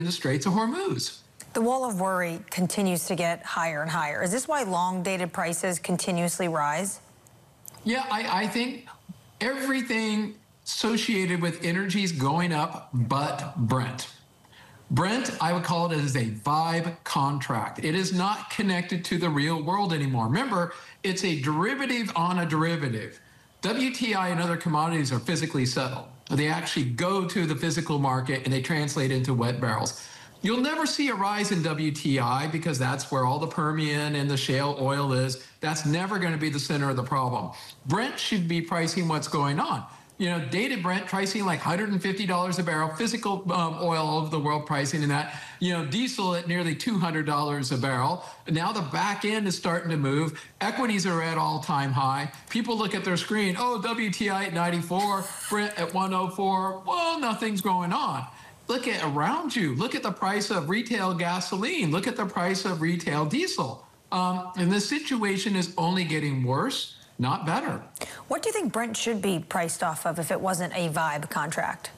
the Straits of Hormuz. The wall of worry continues to get higher and higher. Is this why long-dated prices continuously rise? Yeah, I think everything associated with energy is going up but Brent. Brent, I would call it as a vibe contract. It is not connected to the real world anymore. Remember, it's a derivative on a derivative. WTI and other commodities are physically settled. They actually go to the physical market and they translate into wet barrels. You'll never see a rise in WTI because that's where all the Permian and the shale oil is. That's never going to be the center of the problem. Brent should be pricing what's going on. You know, dated Brent pricing like $150 a barrel, physical oil all over the world pricing in that. You know, diesel at nearly $200 a barrel. Now the back end is starting to move. Equities are at all-time high. People look at their screen, oh, WTI at 94, Brent at 104. Well, nothing's going on. Look at around you. Look at the price of retail gasoline. Look at the price of retail diesel. And the situation is only getting worse, not better. What do you think Brent should be priced off of if it wasn't a vibe contract?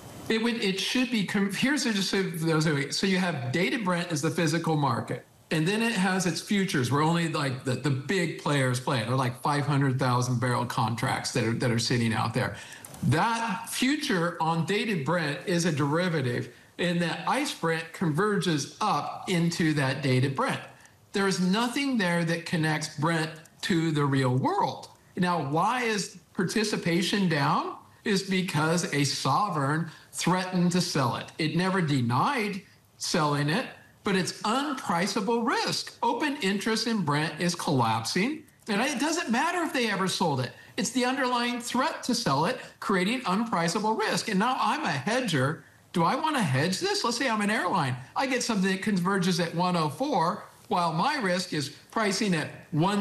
It should be, here's just so you have dated Brent as the physical market. And then it has its futures where only like the big players play it. They're like 500,000 barrel contracts that are sitting out there. That future on dated Brent is a derivative, and that ICE Brent converges up into that dated Brent. There is nothing there that connects Brent to the real world. Now, why is participation down? Is because a sovereign threatened to sell it. It never denied selling it, but it's unpriceable risk. Open interest in Brent is collapsing, and it doesn't matter if they ever sold it. It's the underlying threat to sell it, creating unpriceable risk. And now I'm a hedger. Do I want to hedge this? Let's say I'm an airline. I get something that converges at 104, while my risk is pricing at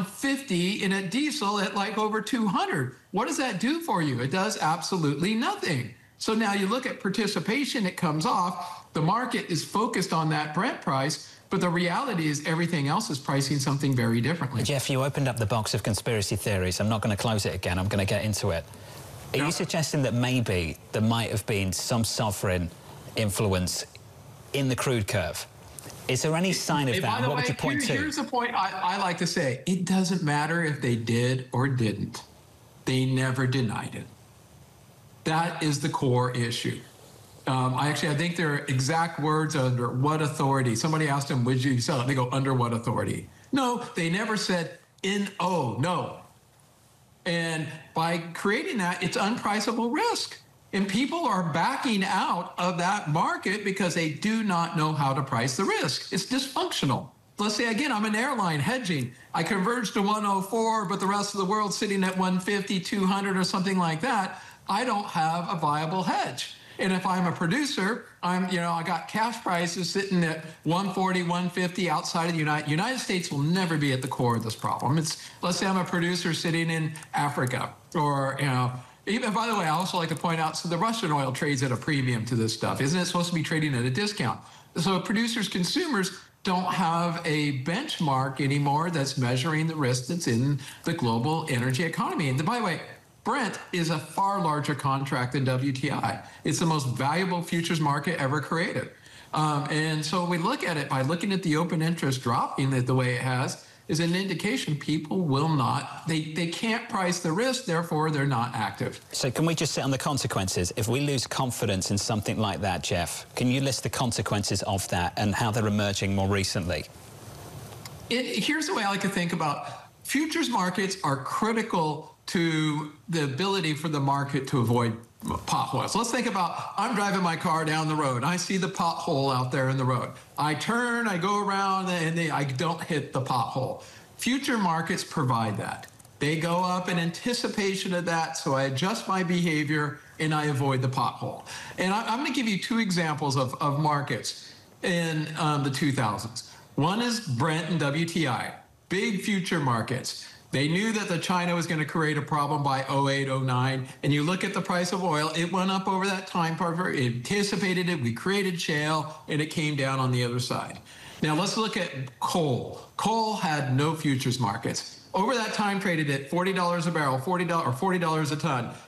150 and at diesel at like over 200. What does that do for you? It does absolutely nothing. So now you look at participation, it comes off. The market is focused on that Brent price, but the reality is everything else is pricing something very differently. Jeff, you opened up the box of conspiracy theories. I'm not going to close it again. I'm going to get into it. Are you suggesting that maybe there might have been some sovereign influence in the crude curve? Is there any sign of that? What would you point to? Here's the point I like to say. It doesn't matter if they did or didn't. They never denied it. That is the core issue. I think their exact words under what authority. Somebody asked them, would you sell it? They go, under what authority? No, they never said no. And by creating that, it's unpriceable risk. And people are backing out of that market because they do not know how to price the risk. It's dysfunctional. Let's say, again, I'm an airline hedging. I converge to 104, but the rest of the world's sitting at 150, 200 or something like that. I don't have a viable hedge. And if I'm a producer, I got cash prices sitting at 140, 150 outside of the United States will never be at the core of this problem. Let's say I'm a producer sitting in Africa or, even, by the way, I also like to point out, so the Russian oil trades at a premium to this stuff. Isn't it supposed to be trading at a discount? So producers, consumers don't have a benchmark anymore that's measuring the risk that's in the global energy economy. And by the way, Brent is a far larger contract than WTI. It's the most valuable futures market ever created. And so we look at it by looking at the open interest dropping the way it has is an indication people will not, they can't price the risk, therefore they're not active. So can we just sit on the consequences? If we lose confidence in something like that, Jeff, can you list the consequences of that and how they're emerging more recently? Here's the way I like to think about futures markets are critical to the ability for the market to avoid potholes. Let's think about, I'm driving my car down the road. I see the pothole out there in the road. I turn, I go around, and I don't hit the pothole. Future markets provide that. They go up in anticipation of that, so I adjust my behavior and I avoid the pothole. And I'm going to give you two examples of markets in the 2000s. One is Brent and WTI, big future markets. They knew that China was going to create a problem by 08, 09, and you look at the price of oil, it went up over that time period, it anticipated it, we created shale, and it came down on the other side. Now let's look at coal. Coal had no futures markets. Over that time traded at $40 a barrel, $40 a ton.